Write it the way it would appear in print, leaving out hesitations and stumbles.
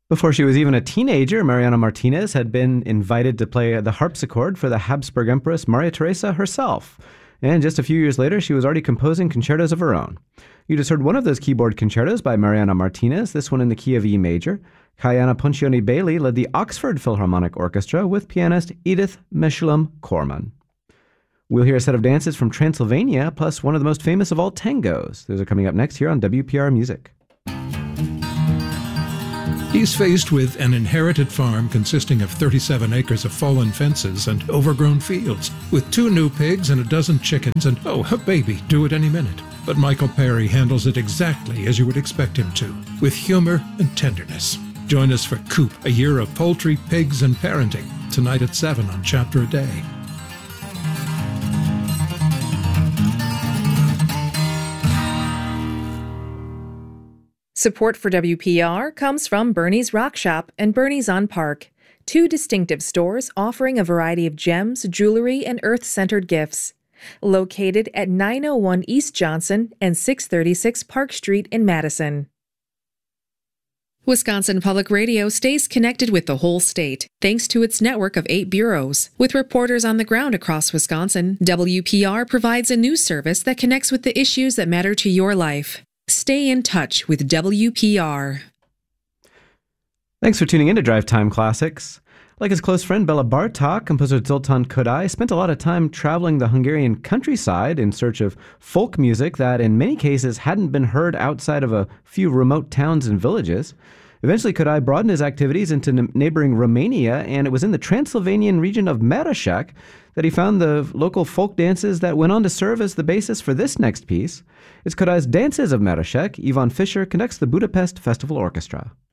Before she was even a teenager, Mariana Martinez had been invited to play the harpsichord for the Habsburg Empress Maria Theresa herself. And just a few years later, she was already composing concertos of her own. You just heard one of those keyboard concertos by Mariana Martinez, this one in the key of E major. Kayana Puncioni Bailey led the Oxford Philharmonic Orchestra with pianist Edith Meshullam Corman. We'll hear a set of dances from Transylvania, plus one of the most famous of all tangos. Those are coming up next here on WPR Music. He's faced with an inherited farm consisting of 37 acres of fallen fences and overgrown fields, with 2 new pigs and a dozen chickens and, a baby due at any minute. But Michael Perry handles it exactly as you would expect him to, with humor and tenderness. Join us for Coop, a year of poultry, pigs, and parenting, tonight at 7 on Chapter a Day. Support for WPR comes from Bernie's Rock Shop and Bernie's on Park, 2 distinctive stores offering a variety of gems, jewelry, and earth-centered gifts. Located at 901 East Johnson and 636 Park Street in Madison. Wisconsin Public Radio stays connected with the whole state, thanks to its network of 8 bureaus. With reporters on the ground across Wisconsin, WPR provides a news service that connects with the issues that matter to your life. Stay in touch with WPR. Thanks for tuning in to Drive Time Classics. Like his close friend Bela Bartok, composer Zoltan Kodály spent a lot of time traveling the Hungarian countryside in search of folk music that in many cases hadn't been heard outside of a few remote towns and villages. Eventually, Kodály broadened his activities into neighboring Romania, and it was in the Transylvanian region of Marasek that he found the local folk dances that went on to serve as the basis for this next piece. It's Kodály's Dances of Marasek. Ivan Fischer conducts the Budapest Festival Orchestra.